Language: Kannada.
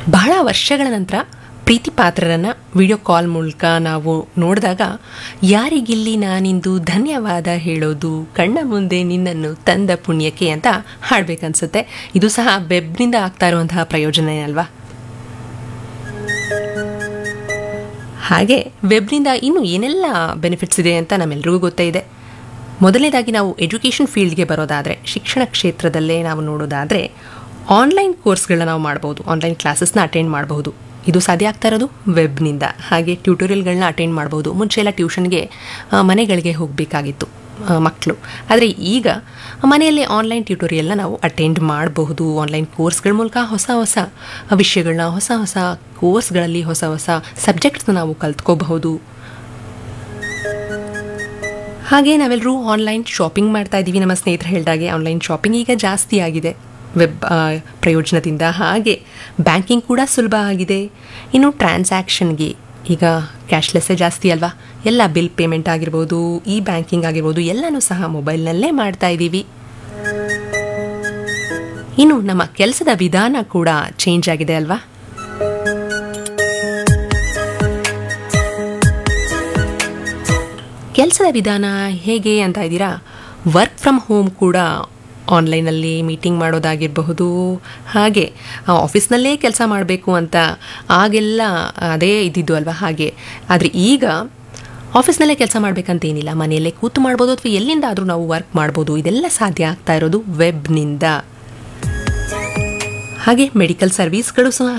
ಬಹಳ ವರ್ಷಗಳ ನಂತರ ಪ್ರೀತಿ ಪಾತ್ರರನ್ನು ವಿಡಿಯೋ ಕಾಲ್ ಮೂಲಕ ನಾವು ನೋಡಿದಾಗ ಯಾರಿಗಿಲ್ಲಿ ನಾನಿಂದು ಧನ್ಯವಾದ ಹೇಳೋದು ಕಣ್ಣ ಮುಂದೆ ನಿನ್ನನ್ನು ತಂದ ಪುಣ್ಯಕ್ಕೆ ಅಂತ ಹಾಡಬೇಕನ್ಸುತ್ತೆ. ಇದು ಸಹ ವೆಬ್ನಿಂದ ಆಗ್ತಾ ಇರುವಂತಹ ಪ್ರಯೋಜನ ಅಲ್ವಾ. ಹಾಗೆ ವೆಬ್ನಿಂದ ಇನ್ನೂ ಏನೆಲ್ಲ ಬೆನಿಫಿಟ್ಸ್ ಇದೆ ಅಂತ ನಮ್ಮೆಲ್ರಿಗೂ ಗೊತ್ತೇ ಇದೆ. ಮೊದಲನೇದಾಗಿ ನಾವು ಎಜುಕೇಷನ್ ಫೀಲ್ಡ್ಗೆ ಬರೋದಾದರೆ, ಶಿಕ್ಷಣ ಕ್ಷೇತ್ರದಲ್ಲೇ ನಾವು ನೋಡೋದಾದರೆ ಆನ್ಲೈನ್ ಕೋರ್ಸ್ಗಳನ್ನ ನಾವು ಮಾಡ್ಬೋದು, ಆನ್ಲೈನ್ ಕ್ಲಾಸಸ್ನ ಅಟೆಂಡ್ ಮಾಡಬಹುದು. ಇದು ಸಾಧ್ಯ ಆಗ್ತಾ ಇರೋದು ವೆಬ್ನಿಂದ. ಹಾಗೆ ಟ್ಯೂಟೋರಿಯಲ್ಗಳನ್ನ ಅಟೆಂಡ್ ಮಾಡ್ಬೋದು. ಮುಂಚೆ ಎಲ್ಲ ಟ್ಯೂಷನ್ಗೆ ಮನೆಗಳಿಗೆ ಹೋಗಬೇಕಾಗಿತ್ತು ಮಕ್ಕಳು, ಆದರೆ ಈಗ ಮನೆಯಲ್ಲೇ ಆನ್ಲೈನ್ ಟ್ಯೂಟೋರಿಯಲ್ನ ನಾವು ಅಟೆಂಡ್ ಮಾಡಬಹುದು. ಆನ್ಲೈನ್ ಕೋರ್ಸ್ಗಳ ಮೂಲಕ ಹೊಸ ಹೊಸ ವಿಷಯಗಳನ್ನ, ಹೊಸ ಹೊಸ ಕೋರ್ಸ್ಗಳಲ್ಲಿ ಹೊಸ ಹೊಸ ಸಬ್ಜೆಕ್ಟ್ಸ್ನ ನಾವು ಕಲ್ತ್ಕೋಬಹುದು. ಹಾಗೆ ನಾವೆಲ್ಲರೂ ಆನ್ಲೈನ್ ಶಾಪಿಂಗ್ ಮಾಡ್ತಾ ಇದ್ದೀವಿ. ನಮ್ಮ ಸ್ನೇಹಿತರು ಹೇಳಿದಾಗೆ ಆನ್ಲೈನ್ ಶಾಪಿಂಗ್ ಈಗ ಜಾಸ್ತಿ ಆಗಿದೆ ವೆಬ್ ಪ್ರಯೋಜನದಿಂದ. ಹಾಗೆ ಬ್ಯಾಂಕಿಂಗ್ ಕೂಡ ಸುಲಭ ಆಗಿದೆ. ಇನ್ನು ಟ್ರಾನ್ಸಾಕ್ಷನ್ಗೆ ಈಗ ಕ್ಯಾಶ್ಲೆಸ್ಸೇ ಜಾಸ್ತಿ ಅಲ್ವಾ. ಎಲ್ಲ ಬಿಲ್ ಪೇಮೆಂಟ್ ಆಗಿರ್ಬೋದು, ಇ ಬ್ಯಾಂಕಿಂಗ್ ಆಗಿರ್ಬೋದು, ಎಲ್ಲನೂ ಸಹ ಮೊಬೈಲ್ನಲ್ಲೇ ಮಾಡ್ತಾ ಇದ್ದೀವಿ. ಇನ್ನು ನಮ್ಮ ಕೆಲಸದ ವಿಧಾನ ಕೂಡ ಚೇಂಜ್ ಆಗಿದೆ ಅಲ್ವಾ. ಕೆಲಸದ ವಿಧಾನ ಹೇಗೆ ಅಂತ ಇದ್ದೀರಾ, ವರ್ಕ್ ಫ್ರಮ್ ಹೋಮ್ ಕೂಡ ಆನ್ಲೈನಲ್ಲಿ ಮೀಟಿಂಗ್ ಮಾಡೋದಾಗಿರಬಹುದು. ಹಾಗೆ ಆಫೀಸ್ನಲ್ಲೇ ಕೆಲಸ ಮಾಡಬೇಕು ಅಂತ ಆಗೆಲ್ಲ ಅದೇ ಇದ್ದಿದ್ದು ಅಲ್ವಾ. ಹಾಗೆ ಆದರೆ ಈಗ ಆಫೀಸ್ನಲ್ಲೇ ಕೆಲಸ ಮಾಡಬೇಕಂತೇನಿಲ್ಲ, ಮನೆಯಲ್ಲೇ ಕೂತು ಮಾಡ್ಬೋದು ಅಥವಾ ಎಲ್ಲಿಂದಾದರೂ ನಾವು ವರ್ಕ್ ಮಾಡ್ಬೋದು. ಇದೆಲ್ಲ ಸಾಧ್ಯ ಆಗ್ತಾ ಇರೋದು ವೆಬ್ನಿಂದ. ಹಾಗೆ ಮೆಡಿಕಲ್ ಸರ್ವಿಸ್ಗಳು ಸಹ